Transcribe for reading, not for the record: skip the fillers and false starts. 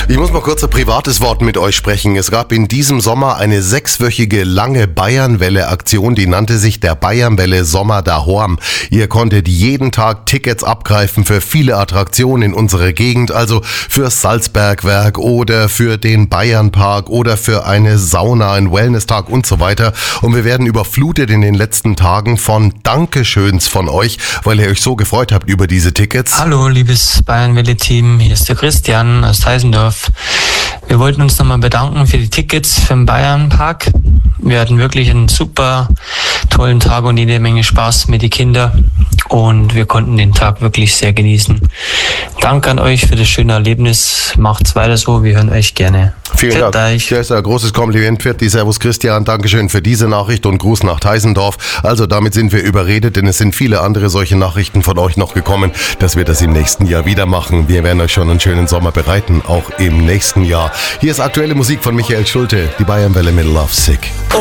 Ich muss mal kurz ein privates Wort mit euch sprechen. Es gab in diesem Sommer eine 6-wöchige lange Bayernwelle-Aktion, die nannte sich der Bayernwelle Sommer daheim. Ihr konntet jeden Tag Tickets abgreifen für viele Attraktionen in unserer Gegend, also für Salzbergwerk oder für den Bayernpark oder für eine Sauna, einen Wellness-Tag und so weiter. Und wir werden überflutet in den letzten Tagen von Dankeschöns von euch, weil ihr euch so gefreut habt über diese Tickets. Hallo, liebes Bayernwelle-Team, hier ist der Christian aus Teisendorf. Wir wollten uns nochmal bedanken für die Tickets für den Bayernpark. Wir hatten wirklich einen super tollen Tag und jede Menge Spaß mit den Kindern und wir konnten den Tag wirklich sehr genießen. Danke an euch für das schöne Erlebnis. Macht's weiter so, wir hören euch gerne. Vielen Dank. Das ist ein großes Kompliment. Pfiat, servus Christian, Dankeschön für diese Nachricht und Gruß nach Teisendorf. Also damit sind wir überredet, denn es sind viele andere solche Nachrichten von euch noch gekommen, dass wir das im nächsten Jahr wieder machen. Wir werden euch schon einen schönen Sommer bereiten, auch im nächsten Jahr. Hier ist aktuelle Musik von Michael Schulte, die Bayernwelle mit Love Sick.